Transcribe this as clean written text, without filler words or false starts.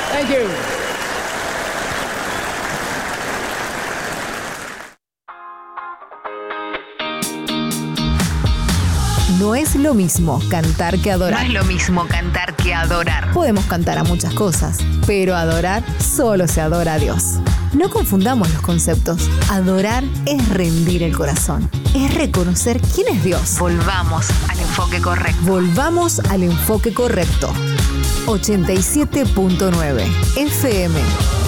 Thank you. No es lo mismo cantar que adorar. No es lo mismo cantar que adorar. Podemos cantar a muchas cosas, pero adorar solo se adora a Dios. No confundamos los conceptos. Adorar es rendir el corazón. Es reconocer quién es Dios. Volvamos al enfoque correcto. Volvamos al enfoque correcto. 87.9 FM